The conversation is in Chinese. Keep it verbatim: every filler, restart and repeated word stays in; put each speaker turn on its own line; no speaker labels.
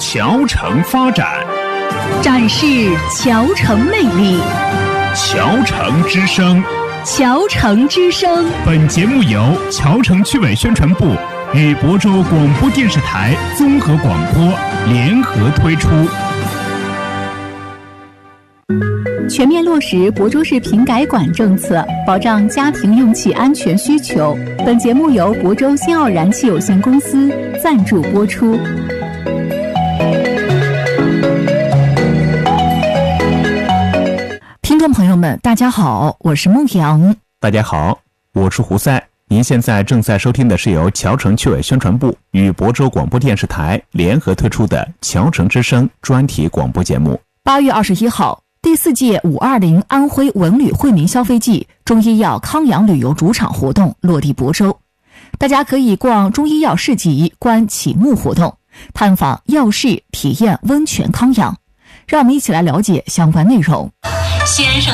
侨城发展，
展示侨城魅力。
侨城之声，
侨城之声。
本节目由侨城区委宣传部与亳州广播电视台综合广播联合推出。
全面落实亳州市品改管政策，保障家庭用气安全需求。本节目由亳州新奥燃气有限公司赞助播出。
听众朋友们，大家好，我是孟阳。
大家好，我是胡塞。您现在正在收听的是由侨城区委宣传部与亳州广播电视台联合推出的侨城之声专题广播节目。
八月二十一号，第四届五二零安徽文旅惠民消费季中医药康养旅游主场活动落地亳州，大家可以逛中医药市集，观启幕活动，探访药室，体验温泉康养。让我们一起来了解相关内容。
先生